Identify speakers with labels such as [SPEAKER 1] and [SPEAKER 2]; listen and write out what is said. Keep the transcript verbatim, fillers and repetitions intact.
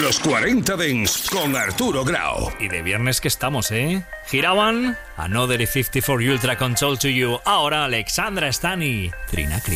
[SPEAKER 1] Los cuarenta Dents con Arturo Grau.
[SPEAKER 2] Y de viernes que estamos, ¿eh? Giraban, Another cincuenta y cuatro Ultra Control to You. Ahora Alexandra Stani, Trina Cri.